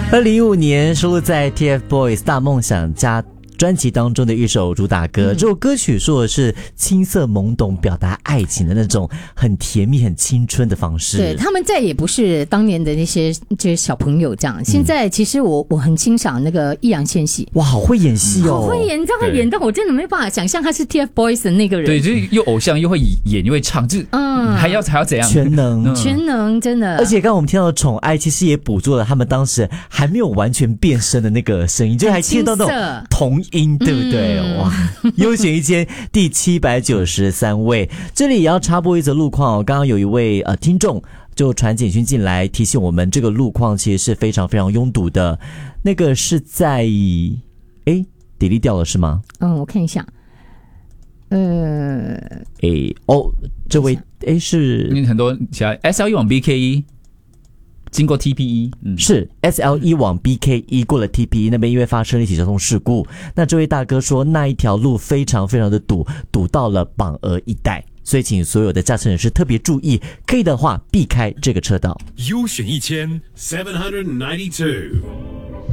2015年收录在 TFBOYS 大梦想家专辑当中的一首主打歌，这首歌曲说的是青涩懵懂表达爱情的那种很甜蜜很青春的方式。 对，他们再也不是当年的那些就是小朋友这样。现在其实我很欣赏那个易烊千玺， 哇，好会演戏哦， 好会演，你知道他演到我真的没办法想象他是 TFBOYS 的那个人。 对，就是又偶像又会演又会唱，就是还要怎样？ 全能， 全能，真的。 而且刚刚我们听到的宠爱，其实也捕捉了他们当时还没有完全变声的那个声音，就还听到那种童音，对不对？哇，优选一千第793位。这里也要插播一则路况哦，刚刚有一位听众就传简讯进来提醒我们，这个路况其实是非常非常拥堵的。那个是在delete 掉了是吗？ 我看一下。 这位是很多其他 SLE 往 BKE。经过 TPE， 是 SLE 往 BKE 过了 TPE 那边，因为发生了一起交通事故。那这位大哥说，那一条路非常非常的堵到了榜鹅一带，所以请所有的驾车人士特别注意，可以的话避开这个车道。 优选1792